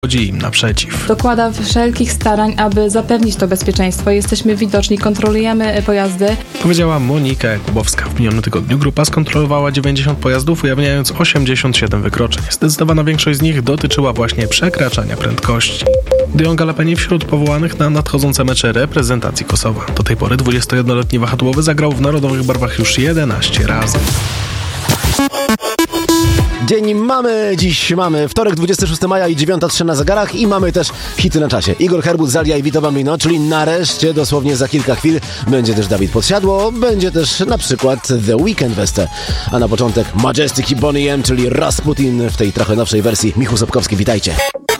chodzi im naprzeciw. Dokłada wszelkich starań, aby zapewnić to bezpieczeństwo. Jesteśmy widoczni, kontrolujemy pojazdy. Powiedziała Monika Jakubowska. W minionym tygodniu grupa skontrolowała 90 pojazdów, ujawniając 87 wykroczeń. Zdecydowana większość z nich dotyczyła właśnie przekraczania prędkości. Dion Galepeni wśród powołanych na nadchodzące mecze reprezentacji Kosowa. Do tej pory 21-letni wahadłowy zagrał w narodowych barwach już 11 razy. Dzień dziś mamy wtorek, 26 maja i 9:03 na zegarach i mamy też hity na czasie. Igor Herbut, Zalia i Vito Bambino, czyli nareszcie, dosłownie za kilka chwil, będzie też Dawid Podsiadło, będzie też na przykład The Weeknd Weste, a na początek Majestic i Boney M, czyli Rasputin w tej trochę nowszej wersji. Michał Sobkowski, witajcie.